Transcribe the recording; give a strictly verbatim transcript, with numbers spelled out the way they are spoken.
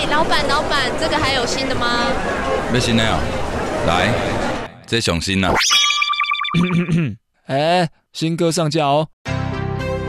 老板，老板，这个还有新的吗？ 要新的哦，来，这上新啊！ 哎，新歌上架哦，